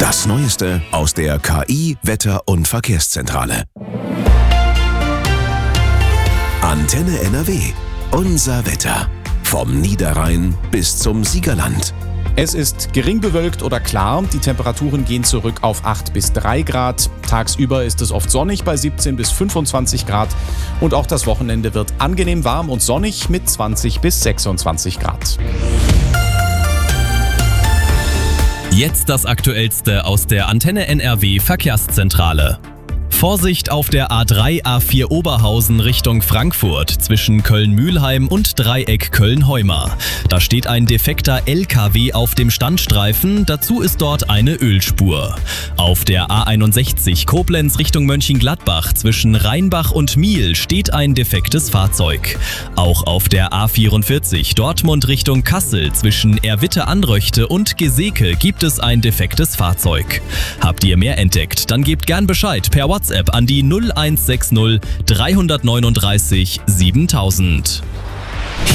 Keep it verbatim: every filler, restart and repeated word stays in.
Das Neueste aus der K I-, Wetter- und Verkehrszentrale. Antenne N R W. Unser Wetter. Vom Niederrhein bis zum Siegerland. Es ist gering bewölkt oder klar. Die Temperaturen gehen zurück auf acht bis drei Grad. Tagsüber ist es oft sonnig bei siebzehn bis fünfundzwanzig Grad. Und auch das Wochenende wird angenehm warm und sonnig mit zwanzig bis sechsundzwanzig Grad. Jetzt das Aktuellste aus der Antenne N R W Verkehrszentrale. Vorsicht auf der A drei A vier Oberhausen Richtung Frankfurt zwischen Köln-Mülheim und Dreieck Köln-Heumar. Da steht ein defekter L K W auf dem Standstreifen, dazu ist dort eine Ölspur. Auf der A einundsechzig Koblenz Richtung Mönchengladbach zwischen Rheinbach und Miel steht ein defektes Fahrzeug. Auch auf der A vierundvierzig Dortmund Richtung Kassel zwischen Erwitte-Anröchte und Geseke gibt es ein defektes Fahrzeug. Habt ihr mehr entdeckt, dann gebt gern Bescheid per WhatsApp an die null eins sechs null drei neun drei siebentausend.